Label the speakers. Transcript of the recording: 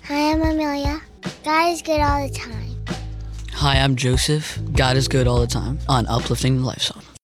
Speaker 1: Hi, I'm Amelia. God is good all the time.
Speaker 2: Hi, I'm Joseph. God is good all the time on Uplifting the Life Song.